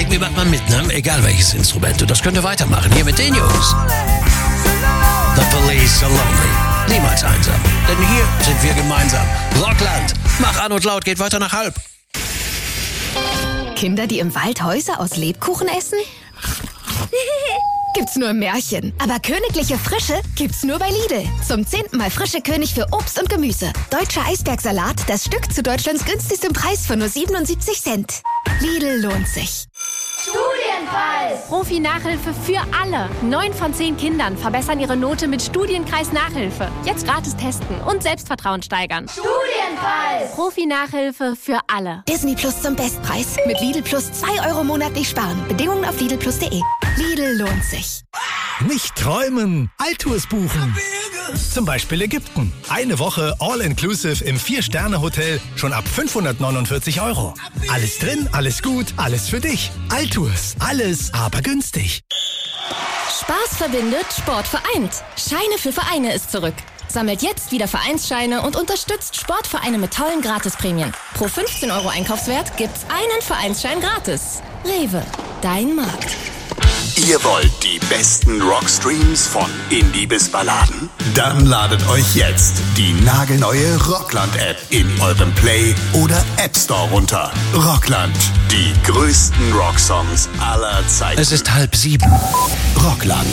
irgendwie macht man mit, ne? Egal welches Instrument. Und das könnt ihr weitermachen. Hier mit den Jungs. The Police are lonely. Niemals einsam. Denn hier sind wir gemeinsam. Rockland. Mach an und laut, geht weiter nach halb. Kinder, die im Wald Häuser aus Lebkuchen essen? Gibt's nur im Märchen. Aber königliche Frische gibt's nur bei Lidl. Zum 10. Mal frische König für Obst und Gemüse. Deutscher Eisbergsalat, das Stück zu Deutschlands günstigstem Preis von nur 77 Cent. Lidl lohnt sich. Studienkreis! Profi-Nachhilfe für alle. 9 von 10 Kindern verbessern ihre Note mit Studienkreis-Nachhilfe. Jetzt gratis testen und Selbstvertrauen steigern. Studienkreis! Profi-Nachhilfe für alle. Disney Plus zum Bestpreis. Mit Lidl Plus 2 Euro monatlich sparen. Bedingungen auf lidlplus.de. Lidl lohnt sich. Nicht träumen, Altours buchen. Zum Beispiel Ägypten. Eine Woche All-Inclusive im 4-Sterne-Hotel schon ab 549 €. Alles drin, alles gut, alles für dich. Altours, alles aber günstig. Spaß verbindet, Sport vereint. Scheine für Vereine ist zurück. Sammelt jetzt wieder Vereinsscheine und unterstützt Sportvereine mit tollen Gratisprämien. Pro 15 € Einkaufswert gibt's einen Vereinsschein gratis. Rewe, dein Markt. Ihr wollt die besten Rockstreams von Indie bis Balladen? Dann ladet euch jetzt die nagelneue Rockland-App in eurem Play- oder App Store runter. Rockland, die größten Rocksongs aller Zeiten. Es ist 6:30. Rockland.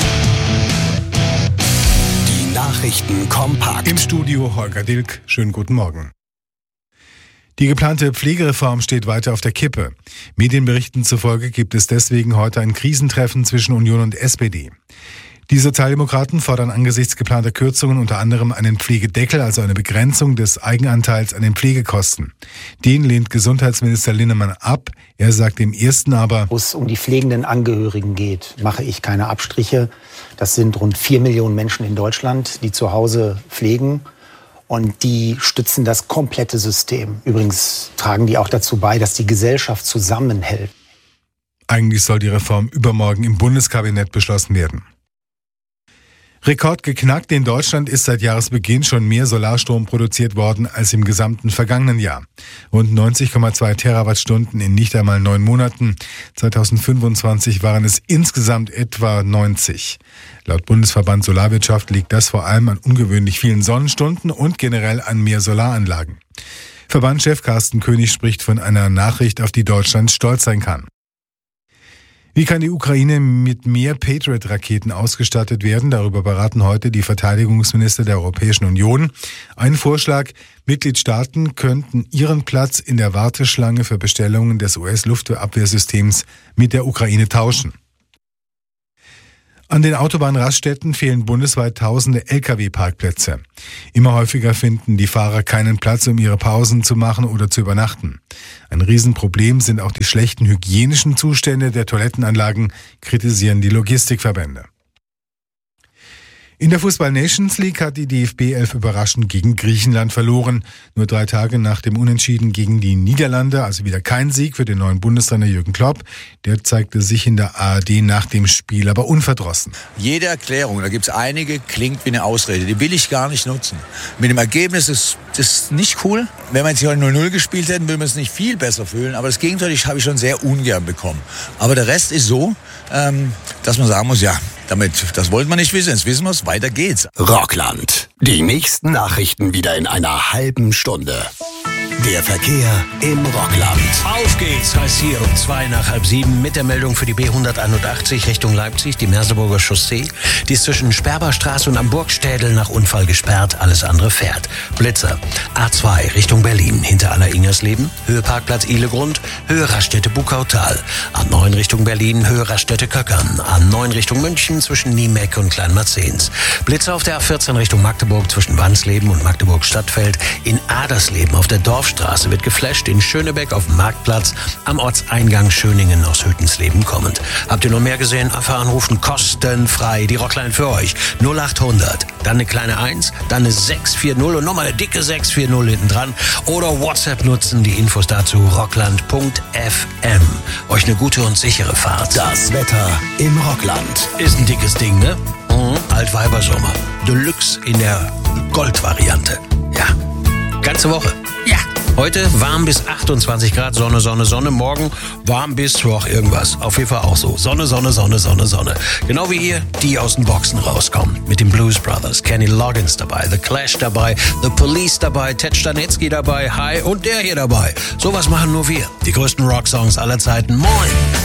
Die Nachrichten kompakt. Im Studio Holger Dilk. Schönen guten Morgen. Die geplante Pflegereform steht weiter auf der Kippe. Medienberichten zufolge gibt es deswegen heute ein Krisentreffen zwischen Union und SPD. Die Sozialdemokraten fordern angesichts geplanter Kürzungen unter anderem einen Pflegedeckel, also eine Begrenzung des Eigenanteils an den Pflegekosten. Den lehnt Gesundheitsminister Linnemann ab. Er sagt im ersten aber, wo es um die pflegenden Angehörigen geht, mache ich keine Abstriche. Das sind rund 4 Millionen Menschen in Deutschland, die zu Hause pflegen. Und die stützen das komplette System. Übrigens tragen die auch dazu bei, dass die Gesellschaft zusammenhält. Eigentlich soll die Reform übermorgen im Bundeskabinett beschlossen werden. Rekord geknackt. In Deutschland ist seit Jahresbeginn schon mehr Solarstrom produziert worden als im gesamten vergangenen Jahr. Rund 90,2 Terawattstunden in nicht einmal 9 Monaten. 2025 waren es insgesamt etwa 90. Laut Bundesverband Solarwirtschaft liegt das vor allem an ungewöhnlich vielen Sonnenstunden und generell an mehr Solaranlagen. Verbandschef Carsten König spricht von einer Nachricht, auf die Deutschland stolz sein kann. Wie kann die Ukraine mit mehr Patriot-Raketen ausgestattet werden? Darüber beraten heute die Verteidigungsminister der Europäischen Union. Ein Vorschlag: Mitgliedstaaten könnten ihren Platz in der Warteschlange für Bestellungen des US-Luftabwehrsystems mit der Ukraine tauschen. An den Autobahnraststätten fehlen bundesweit tausende Lkw-Parkplätze. Immer häufiger finden die Fahrer keinen Platz, um ihre Pausen zu machen oder zu übernachten. Ein Riesenproblem sind auch die schlechten hygienischen Zustände der Toilettenanlagen, kritisieren die Logistikverbände. In der Fußball-Nations League hat die DFB 11 überraschend gegen Griechenland verloren. Nur 3 Tage nach dem Unentschieden gegen die Niederlande, also wieder kein Sieg für den neuen Bundestrainer Jürgen Klopp. Der zeigte sich in der ARD nach dem Spiel aber unverdrossen. Jede Erklärung, da gibt es einige, klingt wie eine Ausrede. Die will ich gar nicht nutzen. Mit dem Ergebnis ist das nicht cool. Wenn wir jetzt hier 0-0 gespielt hätten, würden wir es nicht viel besser fühlen. Aber das Gegenteil habe ich schon sehr ungern bekommen. Aber der Rest ist so, dass man sagen muss, ja, das wollten wir nicht wissen, jetzt wissen wir es, weiter geht's. Rockland. Die nächsten Nachrichten wieder in einer halben Stunde. Der Verkehr im Rockland. Auf geht's, heißt hier um 6:02 mit der Meldung für die B181 Richtung Leipzig, die Merseburger Chaussee. Die ist zwischen Sperberstraße und am Burgstädel nach Unfall gesperrt, alles andere fährt. Blitzer, A2 Richtung Berlin, hinter Aller-Ingersleben, Höhe Parkplatz Ihlegrund, Höhe Raststätte Bukautal. A9 Richtung Berlin, Höhe Raststätte Köckern. A9 Richtung München zwischen Niemeck und Kleinmarzens. Blitzer auf der A14 Richtung Magdeburg zwischen Wansleben und Magdeburg-Stadtfeld. In Adersleben auf der Dorfstraße wird geflasht, in Schönebeck auf dem Marktplatz, am Ortseingang Schöningen aus Hüttensleben kommend. Habt ihr noch mehr gesehen? Einfach anrufen, kostenfrei, die Rockline für euch. 0800, dann eine kleine 1, dann eine 640 und nochmal eine dicke 640 hinten dran. Oder WhatsApp nutzen, die Infos dazu rockland.fm. Euch eine gute und sichere Fahrt. Das Wetter im Rockland. Ist ein dickes Ding, ne? Altweibersommer. Deluxe in der Goldvariante. Ja. Ganze Woche. Ja. Heute warm bis 28 Grad, Sonne, Sonne, Sonne. Morgen warm bis irgendwas. Auf jeden Fall auch so. Sonne, Sonne, Sonne, Sonne, Sonne. Genau wie hier, die aus den Boxen rauskommen. Mit den Blues Brothers, Kenny Loggins dabei, The Clash dabei, The Police dabei, Ted Stanitzky dabei, Hi und der hier dabei. Sowas machen nur wir. Die größten Rocksongs aller Zeiten. Moin!